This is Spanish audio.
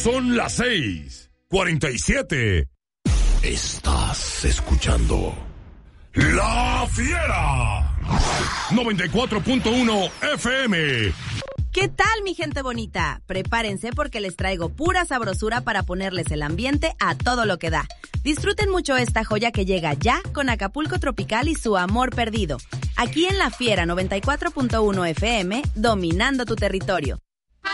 son las 6:47. Estás escuchando La Fiera 94.1 FM. ¿Qué tal, mi gente bonita? Prepárense porque les traigo pura sabrosura para ponerles el ambiente a todo lo que da. Disfruten mucho esta joya que llega ya con Acapulco Tropical y su amor perdido. Aquí en La Fiera 94.1 FM, dominando tu territorio.